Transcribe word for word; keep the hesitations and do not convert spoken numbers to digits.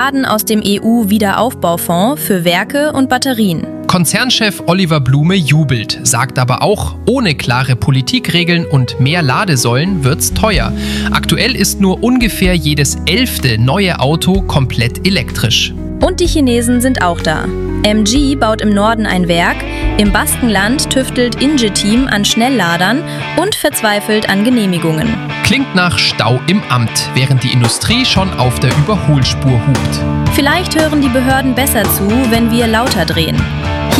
aus dem E U-Wiederaufbaufonds für Werke und Batterien. Konzernchef Oliver Blume jubelt, sagt aber auch, ohne klare Politikregeln und mehr Ladesäulen wird's teuer. Aktuell ist nur ungefähr jedes elfte neue Auto komplett elektrisch. Und die Chinesen sind auch da. M G baut im Norden ein Werk, im Baskenland tüftelt Ingeteam an Schnellladern und verzweifelt an Genehmigungen. Klingt nach Stau im Amt, während die Industrie schon auf der Überholspur hupt. Vielleicht hören die Behörden besser zu, wenn wir lauter drehen.